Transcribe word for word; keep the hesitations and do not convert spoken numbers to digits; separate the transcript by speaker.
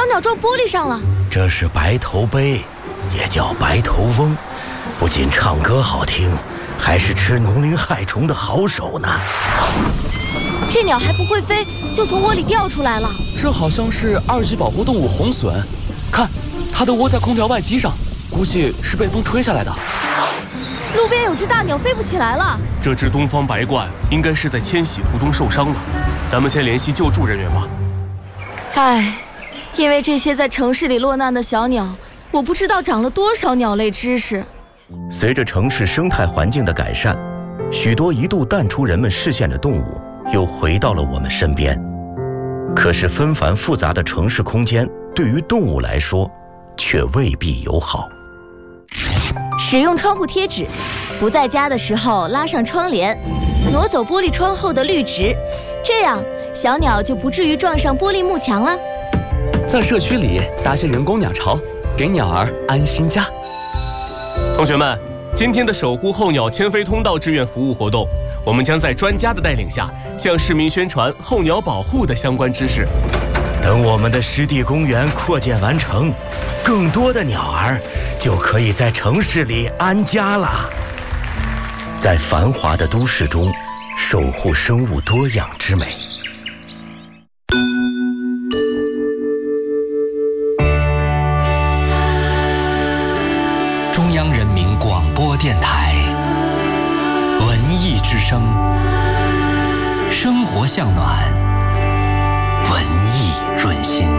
Speaker 1: 鸟撞玻璃上了。
Speaker 2: 这是白头鹎，也叫白头翁，不仅唱歌好听，还是吃农林害虫的好手呢。
Speaker 1: 这鸟还不会飞，就从窝里掉出来了。
Speaker 3: 这好像是二级保护动物红隼，看，它的窝在空调外机上，估计是被风吹下来的。
Speaker 1: 路边有只大鸟飞不起来了。
Speaker 4: 这只东方白鹳应该是在迁徙途中受伤了，咱们先联系救助人员吧。
Speaker 1: 唉，因为这些在城市里落难的小鸟，我不知道长了多少鸟类知识。
Speaker 2: 随着城市生态环境的改善，许多一度淡出人们视线的动物又回到了我们身边。可是纷繁复杂的城市空间对于动物来说却未必友好。
Speaker 1: 使用窗户贴纸，不在家的时候拉上窗帘，挪走玻璃窗后的绿植，这样小鸟就不至于撞上玻璃幕墙了。
Speaker 3: 在社区里搭些人工鸟巢，给鸟儿安心家。
Speaker 4: 同学们，今天的守护候鸟迁飞通道志愿服务活动，我们将在专家的带领下，向市民宣传候鸟保护的相关知识。
Speaker 2: 等我们的湿地公园扩建完成，更多的鸟儿就可以在城市里安家了。在繁华的都市中，守护生物多样之美。
Speaker 5: 中央人民广播电台文艺之声，生活向暖，文艺润心。